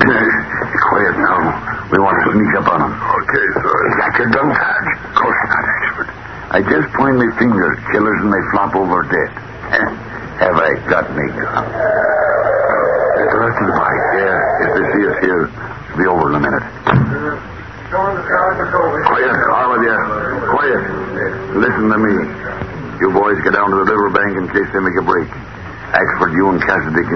Quiet now. We want to sneak up on them. Okay, sir. You got your gun, Sarge? Of course not, expert. I just point my fingers, killers, and they flop over dead. Have I got me gun? There's the rest of the body. Yeah, if they see us here, it'll be over in a minute. Quiet, all of you. Quiet. Listen to me. You boys get down to the riverbank in case they make a break. Axford, you and Cassidy can